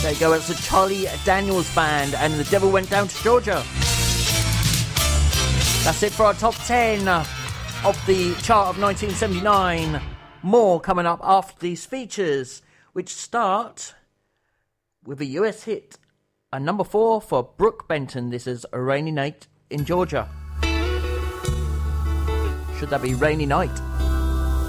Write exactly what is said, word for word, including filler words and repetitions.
There you go, it's the Charlie Daniels Band and The Devil Went Down to Georgia. That's it for our top ten of the chart of nineteen seventy-nine. More coming up after these features, which start with a U S hit. And number four for Brooke Benton. This is A Rainy Night in Georgia. Should that be Rainy Night?